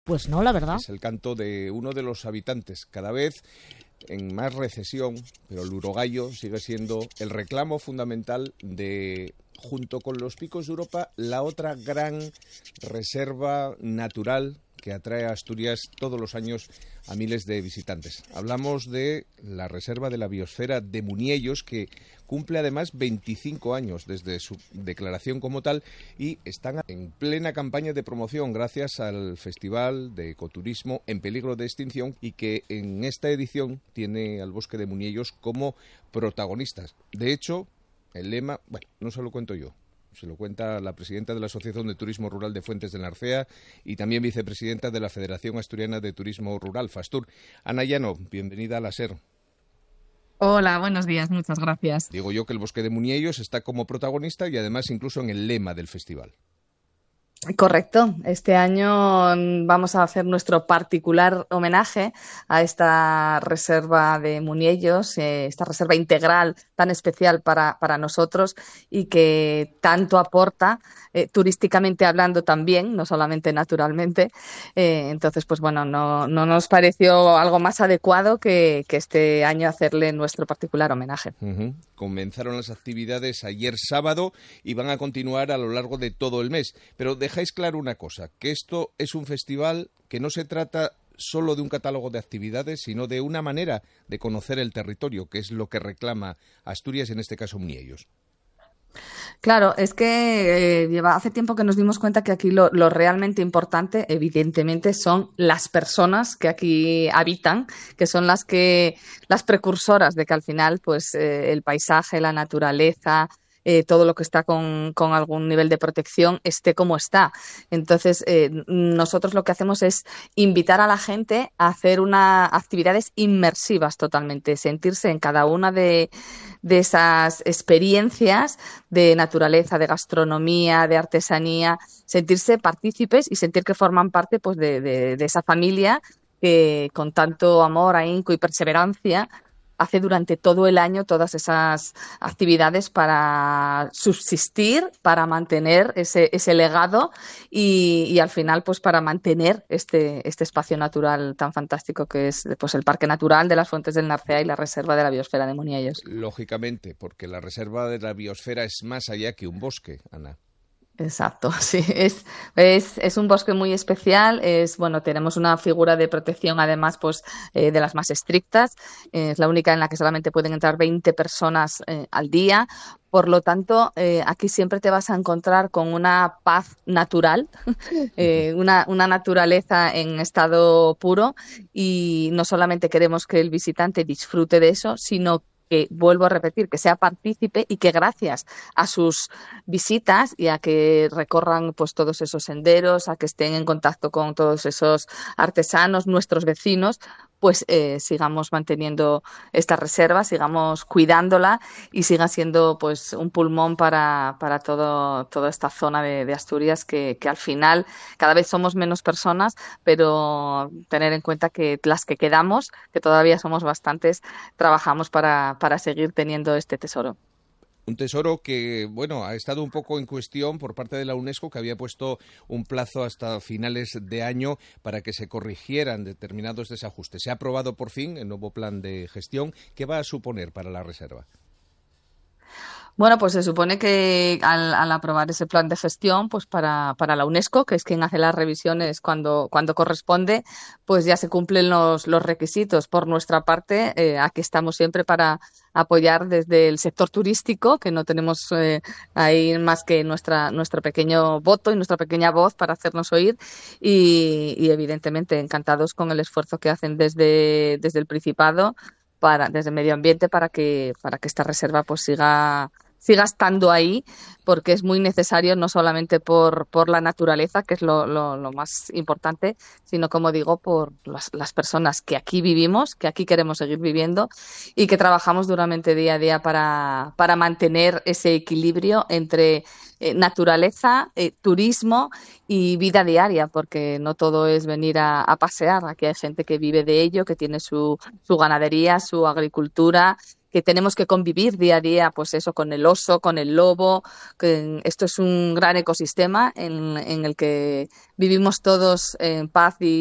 Pues no, la verdad. Es el canto de uno de los habitantes, cada vez en más recesión, pero el urogallo sigue siendo el reclamo fundamental de, junto con los picos de Europa, la otra gran reserva natural que atrae a Asturias todos los años a miles de visitantes. Hablamos de la Reserva de la Biosfera de Muniellos, que cumple además 25 años desde su declaración como tal y están en plena campaña de promoción gracias al Festival de Ecoturismo en peligro de extinción y que en esta edición tiene al Bosque de Muniellos como protagonistas. De hecho, el lema, bueno, no se lo cuento yo, se lo cuenta la presidenta de la Asociación de Turismo Rural de Fuentes del Narcea y también vicepresidenta de la Federación Asturiana de Turismo Rural, FASTUR. Ana Llano, bienvenida a la SER. Hola, buenos días, muchas gracias. Digo yo que el Bosque de Muniellos está como protagonista y además incluso en el lema del festival. Correcto. Este año vamos a hacer nuestro particular homenaje a esta reserva de Muniellos, esta reserva integral tan especial para nosotros y que tanto aporta turísticamente hablando también, no solamente naturalmente. Entonces, pues bueno, no nos pareció algo más adecuado que este año hacerle nuestro particular homenaje. Comenzaron las actividades ayer sábado y van a continuar a lo largo de todo el mes. Pero dejáis claro una cosa, que esto es un festival que no se trata solo de un catálogo de actividades, sino de una manera de conocer el territorio, que es lo que reclama Asturias, en este caso Muniellos. Claro, es que hace tiempo que nos dimos cuenta que aquí lo realmente importante, evidentemente, son las personas que aquí habitan, que son las precursoras de que al final, pues, el paisaje, la naturaleza, todo lo que está con algún nivel de protección esté como está. Entonces, nosotros lo que hacemos es invitar a la gente a hacer actividades inmersivas totalmente, sentirse en cada una de esas experiencias de naturaleza, de gastronomía, de artesanía, sentirse partícipes y sentir que forman parte, pues, de esa familia que con tanto amor, ahínco y perseverancia hace durante todo el año todas esas actividades para subsistir, para mantener ese legado y al final, pues, para mantener este espacio natural tan fantástico que es, pues, el Parque Natural de las Fuentes del Narcea y la Reserva de la Biosfera de Muniellos. Lógicamente, porque la Reserva de la Biosfera es más allá que un bosque, Ana. Exacto, sí, es un bosque muy especial, tenemos una figura de protección además, pues, de las más estrictas, es la única en la que solamente pueden entrar 20 personas al día. Por lo tanto, aquí siempre te vas a encontrar con una paz natural, una naturaleza en estado puro, y no solamente queremos que el visitante disfrute de eso, sino que, vuelvo a repetir, que sea partícipe y que gracias a sus visitas y a que recorran, pues, todos esos senderos, a que estén en contacto con todos esos artesanos, nuestros vecinos, pues sigamos manteniendo esta reserva, sigamos cuidándola y siga siendo, pues, un pulmón para toda esta zona de Asturias que al final cada vez somos menos personas, pero tener en cuenta que las que quedamos, que todavía somos bastantes, trabajamos para seguir teniendo este tesoro. Un tesoro que, bueno, ha estado un poco en cuestión por parte de la UNESCO, que había puesto un plazo hasta finales de año para que se corrigieran determinados desajustes. Se ha aprobado por fin el nuevo plan de gestión. ¿Qué va a suponer para la reserva? Bueno, pues se supone que al aprobar ese plan de gestión, pues para la UNESCO, que es quien hace las revisiones cuando corresponde, pues ya se cumplen los requisitos. Por nuestra parte, aquí estamos siempre para apoyar desde el sector turístico, que no tenemos ahí más que nuestro pequeño voto y nuestra pequeña voz para hacernos oír y evidentemente encantados con el esfuerzo que hacen desde el Principado, desde Medio Ambiente, para que esta reserva, pues, siga estando ahí, porque es muy necesario, no solamente por la naturaleza, que es lo más importante, sino, como digo, por las personas que aquí vivimos, que aquí queremos seguir viviendo y que trabajamos duramente día a día para mantener ese equilibrio entre naturaleza, turismo y vida diaria, porque no todo es venir a pasear. Aquí hay gente que vive de ello, que tiene su ganadería, su agricultura que tenemos que convivir día a día, pues eso, con el oso, con el lobo, que esto es un gran ecosistema en el que vivimos todos en paz y